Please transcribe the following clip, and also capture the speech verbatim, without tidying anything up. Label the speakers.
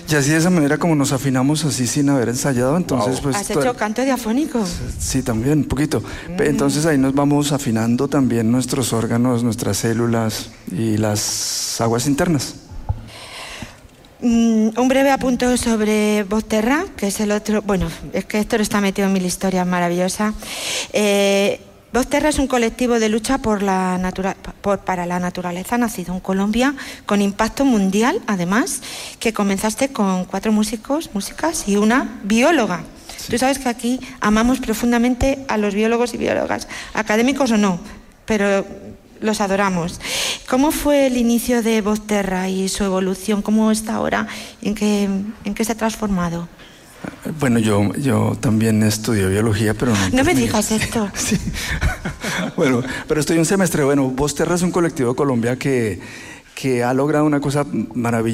Speaker 1: Y así de esa manera como nos afinamos así sin haber ensayado, entonces
Speaker 2: Wow.
Speaker 1: pues...
Speaker 3: ¿Has hecho canto diafónico?
Speaker 1: Sí, también, un poquito. Mm. Entonces ahí nos vamos afinando también nuestros órganos, nuestras células y las aguas internas.
Speaker 3: Mm, un breve apunto sobre Voz Terra, que es el otro... Bueno, es que Héctor está metido en mil historias maravillosas. Eh, Voz Terra es un colectivo de lucha por la natura, por, para la naturaleza, nacido en Colombia, con impacto mundial, además, que comenzaste con cuatro músicos, músicas y una bióloga. Sí. Tú sabes que aquí amamos profundamente a los biólogos y biólogas, académicos o no, pero los adoramos. ¿Cómo fue el inicio de Voz Terra y su evolución? ¿Cómo está ahora? ¿En qué, en qué se ha transformado?
Speaker 1: Bueno, yo, yo también estudio biología, pero no...
Speaker 3: No me digas esto.
Speaker 1: Sí. Bueno, pero estoy un semestre. Bueno, Voz Terra es un colectivo de Colombia que, que ha logrado una cosa maravillosa.